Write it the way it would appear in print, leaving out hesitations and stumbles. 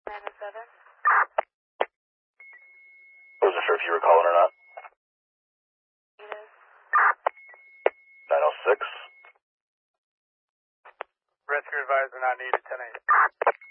907. Wasn't sure if you were calling or not. It is. 906. Rescue advisor not needed, 10-8.